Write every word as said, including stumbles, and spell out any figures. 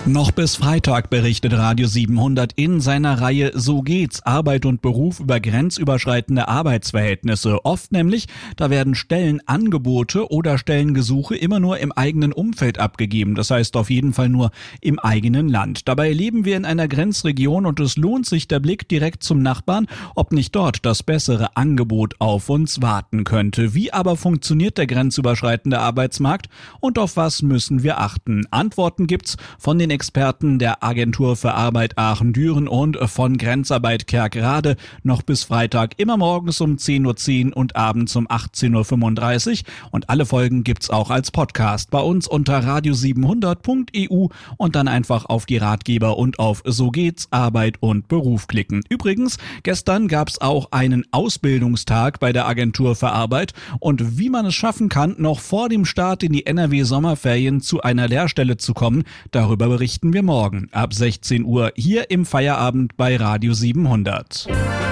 Noch bis Freitag berichtet Radio siebenhundert in seiner Reihe So geht's, Arbeit und Beruf über grenzüberschreitende Arbeitsverhältnisse. Oft nämlich, da werden Stellenangebote oder Stellengesuche immer nur im eigenen Umfeld abgegeben. Das heißt auf jeden Fall nur im eigenen Land. Dabei leben wir in einer Grenzregion und es lohnt sich der Blick direkt zum Nachbarn, ob nicht dort das bessere Angebot auf uns warten könnte. Wie aber funktioniert der grenzüberschreitende Arbeitsmarkt und auf was müssen wir achten? Antworten gibt's von den Experten der Agentur für Arbeit Aachen-Düren und von Grenzarbeit Kerkrade noch bis Freitag immer morgens um zehn Uhr zehn und abends um achtzehn Uhr fünfunddreißig. Und alle Folgen gibt's auch als Podcast bei uns unter radio siebenhundert punkt e u und dann einfach auf die Ratgeber und auf So geht's, Arbeit und Beruf klicken. Übrigens, gestern gab's auch einen Ausbildungstag bei der Agentur für Arbeit und wie man es schaffen kann, noch vor dem Start in die N R W-Sommerferien zu einer Lehrstelle zu kommen, darüber berichten wir morgen ab sechzehn Uhr hier im Feierabend bei Radio siebenhundert.